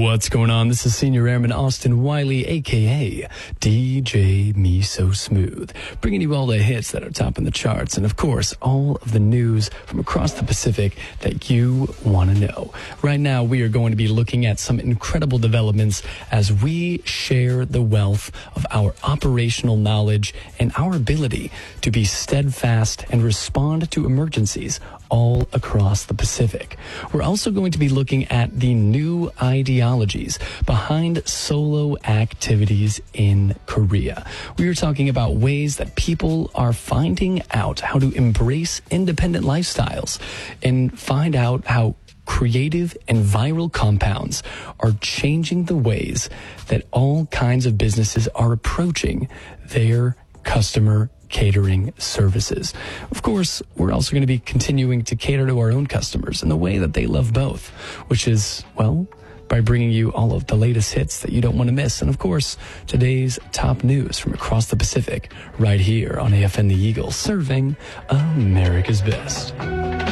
What's going on? This is Senior Airman Austin Wiley, a.k.a. DJ Me So Smooth, bringing you all the hits that are topping the charts and, of course, all of the news from across the Pacific that you want to know. Right now, we are going to be looking at some incredible developments as we share the wealth of our operational knowledge and our ability to be steadfast and respond to emergencies all across the Pacific. We're also going to be looking at the new ideologies behind solo activities in Korea. We are talking about ways that people are finding out how to embrace independent lifestyles and find out how creative and viral compounds are changing the ways that all kinds of businesses are approaching their customer catering services. Of course, we're also going to be continuing to cater to our own customers in the way that they love both, which is, well, by bringing you all of the latest hits that you don't want to miss. And of course, today's top news from across the Pacific, right here on AFN The Eagle, serving America's best.